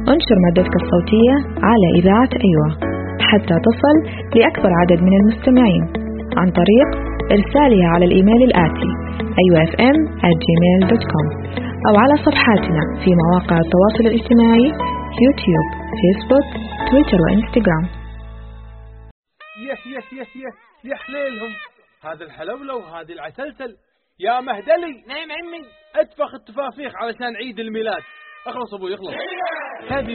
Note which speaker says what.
Speaker 1: انشر مادتك الصوتية على إذاعة أيوة حتى تصل لأكبر عدد من المستمعين عن طريق إرسالها على الإيميل الآتي ayuafm@gmail.com أو على صفحاتنا في مواقع التواصل الاجتماعي يوتيوب، فيسبوك، تويتر وإنستغرام.
Speaker 2: يا حليلهم، هذا الحلولة وهذه العسلسل. يا مهدلي.
Speaker 3: نعم عمي.
Speaker 2: اتفخ التفافيخ علشان عيد الميلاد. اخلص ابوي اخلص.
Speaker 3: هذه